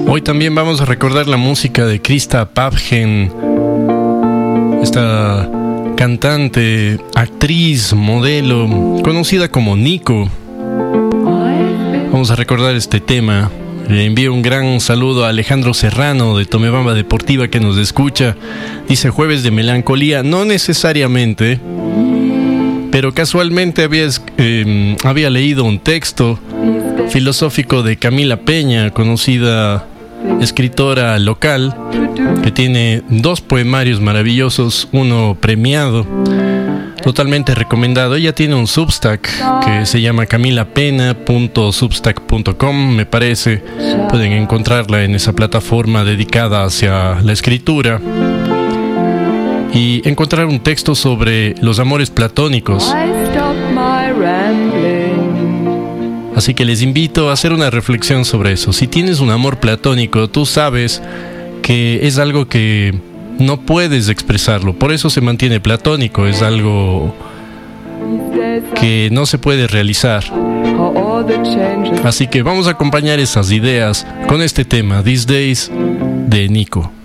Hoy también vamos a recordar la música de Krista Päffgen, esta cantante, actriz, modelo, conocida como Nico. Vamos a recordar este tema. Le envío un gran saludo a Alejandro Serrano de Tomebamba Deportiva que nos escucha. Dice jueves de melancolía, no necesariamente, pero casualmente había leído un texto filosófico de Camila Peña, conocida escritora local, que tiene 2 poemarios maravillosos, uno premiado, totalmente recomendado. Ella tiene un Substack que se llama camilapena.substack.com, me parece. Pueden encontrarla en esa plataforma dedicada hacia la escritura y encontrar un texto sobre los amores platónicos. Así que les invito a hacer una reflexión sobre eso. Si tienes un amor platónico, tú sabes que es algo que no puedes expresarlo, por eso se mantiene platónico, es algo que no se puede realizar. Así que vamos a acompañar esas ideas con este tema, These Days, de Nico.